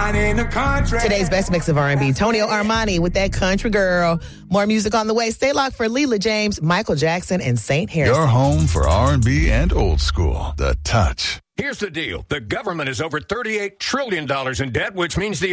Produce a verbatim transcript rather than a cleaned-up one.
signing a contract. Today's best mix of R and B, Tonio Armani with that country girl. More music on the way. Stay locked for Leela James, Michael Jackson, and Saint Harrison. Your home for R and B and old school. The Touch. Here's the deal. The government is over thirty-eight trillion dollars in debt, which means the